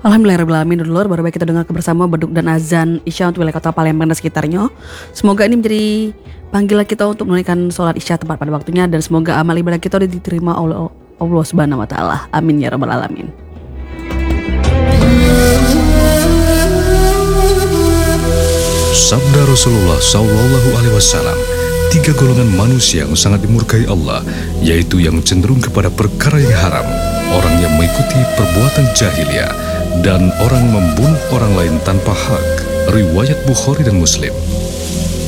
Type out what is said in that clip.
Alhamdulillahirrahmanirrahim, dulur, baru baik kita dengar bersama beduk dan azan Isya untuk wilayah kota Palembang dan sekitarnya. Semoga ini menjadi panggilan kita untuk menunaikan sholat Isya tepat pada waktunya, dan semoga amal ibadah kita diterima oleh Allah Subhanahu wa Ta'ala. Amin ya Rabbal 'Alamin. Sabda Rasulullah Shallallahu Alaihi Wasallam, 3 golongan manusia yang sangat dimurkai Allah, yaitu yang cenderung kepada perkara yang haram, orang yang mengikuti perbuatan jahiliyah, dan orang membunuh orang lain tanpa hak. Riwayat Bukhari dan Muslim.